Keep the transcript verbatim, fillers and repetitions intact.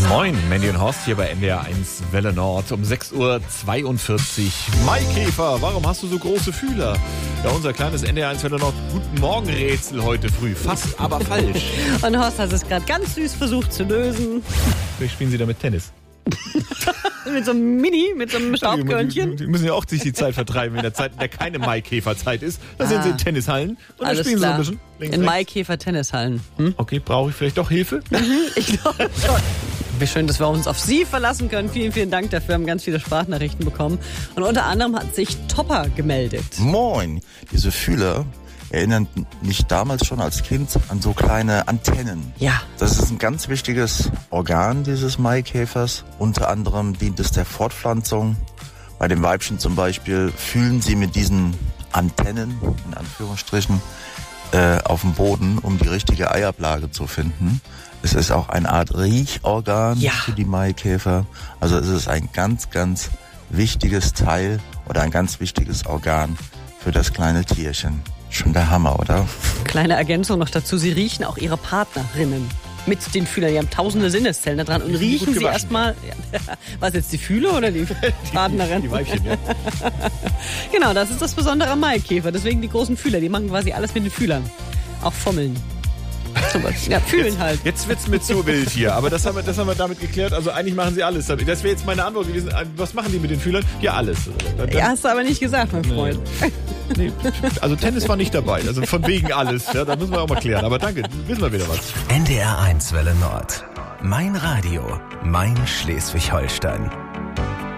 Moin, Mandy und Horst hier bei N D R eins Welle Nord um sechs Uhr zweiundvierzig. Maikäfer, warum hast du so große Fühler? Ja, unser kleines N D R eins Welle Nord Guten Morgen Rätsel heute früh. Fast, aber falsch. Und Horst hat es gerade ganz süß versucht zu lösen. Vielleicht spielen sie damit Tennis. Mit so einem Mini, mit so einem Staubkörnchen. Die, die müssen ja auch sich die Zeit vertreiben in der Zeit, in der keine Maikäferzeit ist. Da sind Ah. sie in Tennishallen und dann spielen klar. sie so ein bisschen. Links, In rechts. Maikäfer-Tennishallen. Hm? Okay, brauche ich vielleicht doch Hilfe? Ich glaube schon. Wie schön, dass wir uns auf Sie verlassen können. Vielen, vielen Dank dafür. Wir haben ganz viele Sprachnachrichten bekommen. Und unter anderem hat sich Topper gemeldet. Moin! Diese Fühler erinnern mich damals schon als Kind an so kleine Antennen. Ja. Das ist ein ganz wichtiges Organ dieses Maikäfers. Unter anderem dient es der Fortpflanzung. Bei den Weibchen zum Beispiel fühlen sie mit diesen Antennen, in Anführungsstrichen, äh, auf dem Boden, um die richtige Eiablage zu finden. Es ist auch eine Art Riechorgan Ja. für die Maikäfer. Also es ist ein ganz, ganz wichtiges Teil oder ein ganz wichtiges Organ für das kleine Tierchen. Schon der Hammer, oder? Kleine Ergänzung noch dazu. Sie riechen auch ihre Partnerinnen mit den Fühlern. Die haben tausende Sinneszellen da dran und Die sind riechen gut sie gewaschen. erstmal. Ja, was jetzt, die Fühler oder die Partnerin? Die, die Weibchen, ja. Genau, das ist das Besondere am Maikäfer. Deswegen die großen Fühler. Die machen quasi alles mit den Fühlern. Auch Fummeln. Zum Beispiel. Ja, fühlen Jetzt, halt. jetzt wird's mir zu wild hier, aber das haben wir, das haben wir damit geklärt. Also eigentlich machen sie alles. Das wäre jetzt meine Antwort gewesen. Was machen die mit den Fühlern? Ja, alles. Dann, Ja, hast du aber nicht gesagt, mein Freund. nee, also Tennis war nicht dabei. Also von wegen alles. Ja, da müssen wir auch mal klären. Aber danke, wissen wir wieder was. N D R eins Welle Nord. Mein Radio, mein Schleswig-Holstein.